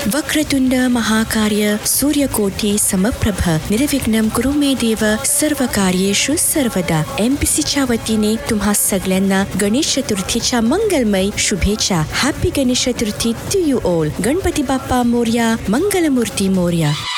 वक्रतुंड महाकार्य सूर्यकोटी समप्रभ निर्विघ्नं कुरु मे देव सर्व कार्येषु सर्वदा. MPCच्या वतीने तुम्हा सगळ्यांना गणेश चतुर्थीच्या मंगलमय शुभेच्छा. Happy Ganesh Chaturthi to you all. Ganpati Bappa Morya, Mangalmurti Morya.